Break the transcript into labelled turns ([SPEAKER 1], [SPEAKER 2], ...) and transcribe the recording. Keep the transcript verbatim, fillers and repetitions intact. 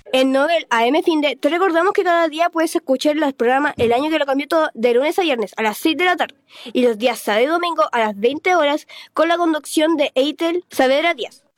[SPEAKER 1] En Nobel A M Finde te recordamos que cada día puedes escuchar los programas El Año que lo cambió todo de lunes a viernes a las seis de la tarde y los días sábado y domingo a las veinte horas con la conducción de Eitel Saavedra Díaz.